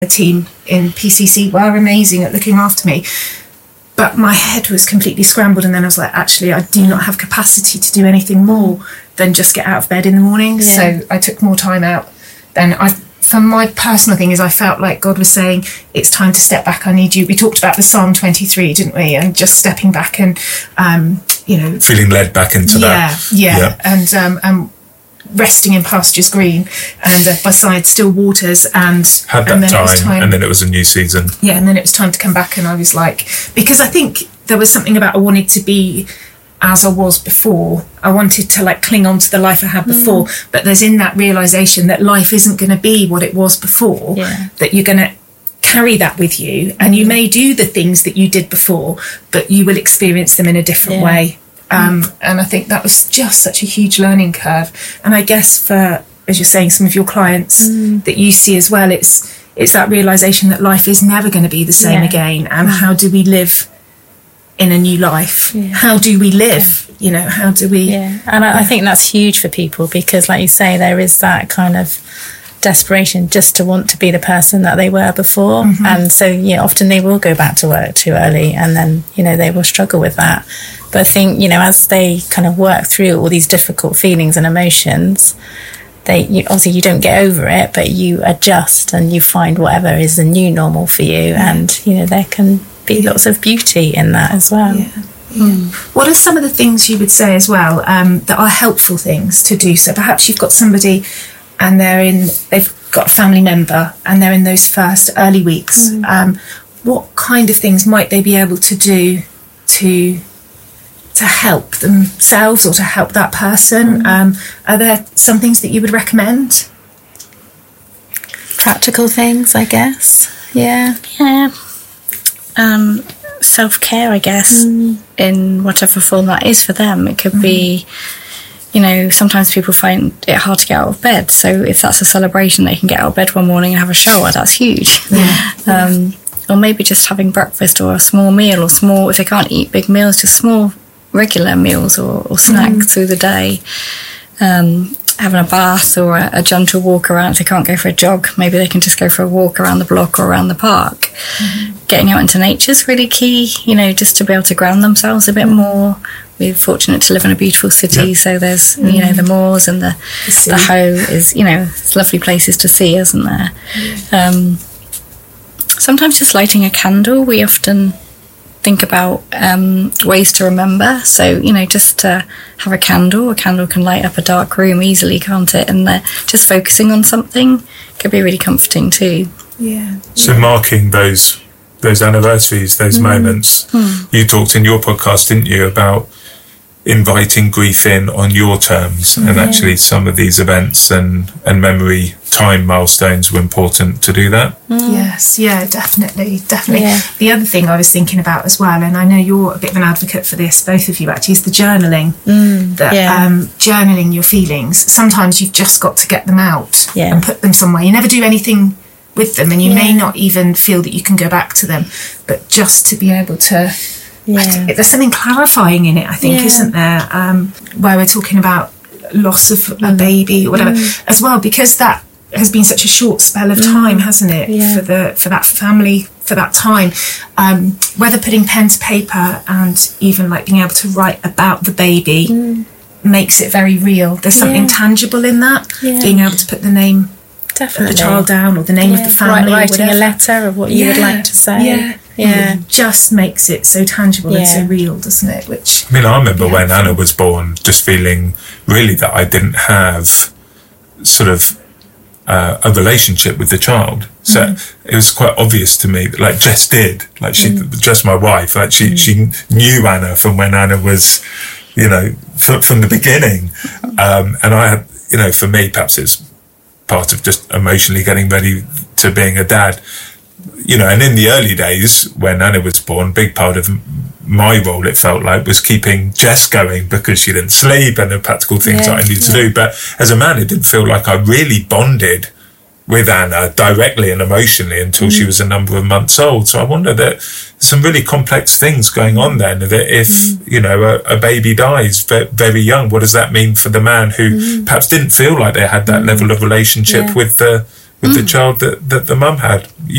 team in PCC were amazing at looking after me. But my head was completely scrambled, and then I was like, actually, I do not have capacity to do anything more than just get out of bed in the morning. Yeah. So I took more time out. Then for my personal thing is I felt like God was saying, it's time to step back, I need you. We talked about the Psalm 23, didn't we? And just stepping back and, feeling led back into that. Yeah. And resting in pastures green and beside still waters, and had that time, and then it was a new season. Yeah, and then it was time to come back, and I was like, because I think there was something about I wanted to be as I was before. I wanted to like cling on to the life I had before, but there's in that realisation that life isn't going to be what it was before, that you're going to carry that with you, and you may do the things that you did before, but you will experience them in a different way. And I think that was just such a huge learning curve. And I guess for, as you're saying, some of your clients that you see as well, it's that realisation that life is never going to be the same again. And how do we live in a new life? How do we live? How do we... And I think that's huge for people, because like you say, there is that kind of desperation just to want to be the person that they were before. And so often they will go back to work too early, and then they will struggle with that. But I think as they kind of work through all these difficult feelings and emotions, obviously you don't get over it, but you adjust and you find whatever is the new normal for you, and there can be lots of beauty in that as well. What are some of the things you would say as well that are helpful things to do? So perhaps you've got somebody and they've got a family member and they're in those first early weeks. What kind of things might they be able to do to help themselves or to help that person? Are there some things that you would recommend? Practical things, I guess. Yeah. Self-care, I guess, in whatever form that is for them. It could be, sometimes people find it hard to get out of bed. So if that's a celebration, they can get out of bed one morning and have a shower. That's huge. Or maybe just having breakfast or a small meal, or small, if they can't eat big meals, just small regular meals or snacks through the day. Having a bath or a gentle walk around. If they can't go for a jog, maybe they can just go for a walk around the block or around the park. Getting out into nature is really key, just to be able to ground themselves a bit more. We're fortunate to live in a beautiful city, so there's, the moors and the Hoe is, it's lovely places to see, isn't there? Sometimes just lighting a candle. We often think about ways to remember. So, just to have a candle can light up a dark room easily, can't it? And just focusing on something can be really comforting too. So marking those anniversaries, those moments. You talked in your podcast, didn't you, about inviting grief in on your terms, and actually some of these events and memory time milestones were important to do that. Yes, definitely. The other thing I was thinking about as well, and I know you're a bit of an advocate for this, both of you actually, is the journaling. Journaling your feelings. Sometimes you've just got to get them out and put them somewhere. You never do anything with them, and you may not even feel that you can go back to them, but just to be able to there's something clarifying in it, I think, isn't there, where we're talking about loss of a baby or whatever as well, because that has been such a short spell of time, hasn't it, for that family, for that time, whether putting pen to paper and even like being able to write about the baby makes it very real. There's something tangible in that, being able to put the name of the child down, or the name of the family, writing a letter of what you would like to say. It just makes it so tangible and so real, doesn't it? I remember when Anna was born, just feeling really that I didn't have sort of a relationship with the child. So it was quite obvious to me that, like Jess did, like Jess, my wife, like she knew Anna from when Anna was, from the beginning. And I had, for me, perhaps it's part of just emotionally getting ready to being a dad. And in the early days when Anna was born, big part of my role, it felt like, was keeping Jess going, because she didn't sleep and the practical things that I needed to do. But as a man, it didn't feel like I really bonded with Anna directly and emotionally until she was a number of months old. So I wonder that some really complex things going on then, that if, a baby dies very young, what does that mean for the man who perhaps didn't feel like they had that level of relationship with the child that the mum had?